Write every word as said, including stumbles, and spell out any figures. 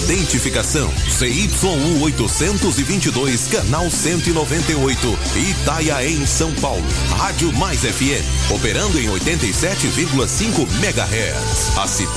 Identificação C Y U oitocentos e vinte e dois, canal cento e noventa e oito, Itaiaém, São Paulo. Rádio Mais F M, operando em oitenta e sete vírgula cinco megahertz. A cidade